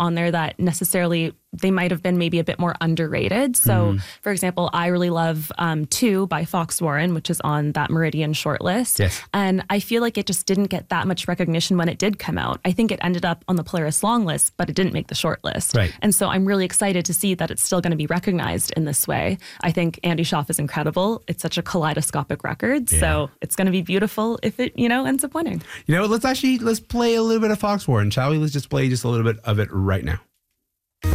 on there that necessarily they might have been maybe a bit more underrated. So, for example, I really love 2 by Fox Warren, which is on that Meridian shortlist. Yes. And I feel like it just didn't get that much recognition when it did come out. I think it ended up on the Polaris long list, but it didn't make the shortlist. Right. And so I'm really excited to see that it's still going to be recognized in this way. I think Andy Schaaf is incredible. It's such a kaleidoscopic record. Yeah. So it's going to be beautiful if it, ends up winning. Let's play a little bit of Fox Warren, shall we? Let's just play just a little bit of it right now.